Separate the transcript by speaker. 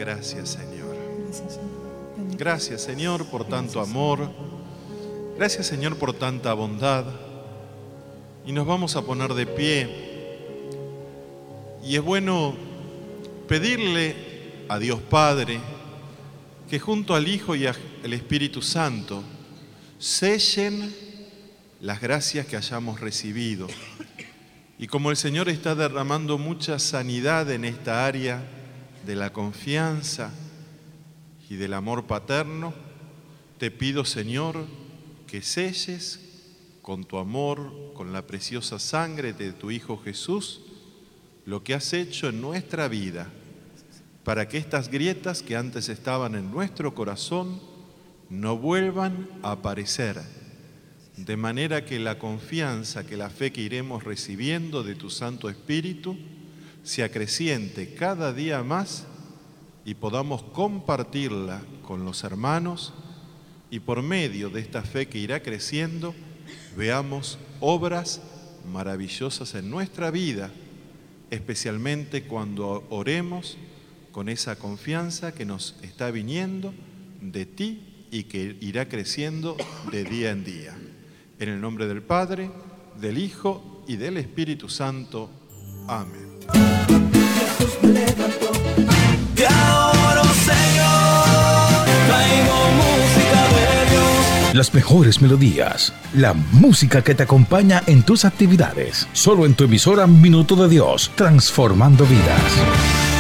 Speaker 1: Gracias, Señor.
Speaker 2: Gracias, Señor.
Speaker 1: Gracias, Señor, por tanto amor. Gracias, Señor, por tanta bondad. Y nos vamos a poner de pie. Y es bueno pedirle a Dios Padre que junto al Hijo y al Espíritu Santo sellen las gracias que hayamos recibido. Y como el Señor está derramando mucha sanidad en esta área de la confianza y del amor paterno, te pido, Señor, que selles con tu amor, con la preciosa sangre de tu Hijo Jesús, lo que has hecho en nuestra vida, para que estas grietas que antes estaban en nuestro corazón no vuelvan a aparecer, de manera que la confianza, que la fe que iremos recibiendo de tu Santo Espíritu se acreciente cada día más y podamos compartirla con los hermanos, y por medio de esta fe que irá creciendo veamos obras maravillosas en nuestra vida, especialmente cuando oremos con esa confianza que nos está viniendo de ti y que irá creciendo de día en día. En el nombre del Padre, del Hijo y del Espíritu Santo. Amén.
Speaker 3: Jesús me levantó. Te adoro, Señor. Traigo música de Dios.
Speaker 4: Las mejores melodías, la música que te acompaña en tus actividades. Solo en tu emisora Minuto de Dios, transformando vidas.